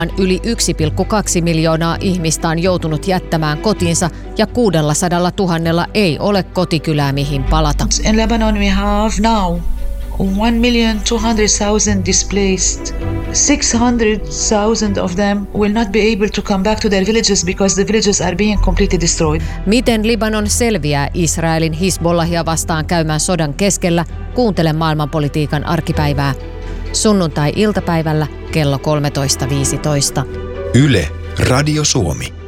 Yli 1,2 miljoonaa ihmistä on joutunut jättämään kotinsa ja 600 000 ei ole kotikylää mihin palata. In Lebanon we have now 1,2 million displaced. 600,000 of them will not be able to come back to their villages because the villages are being completely destroyed. Miten Libanon selviää Israelin Hizbollahia vastaan käymään sodan keskellä? Kuuntele maailmanpolitiikan arkipäivää. Sunnuntai-iltapäivällä kello 13.15. Yle, Radio Suomi.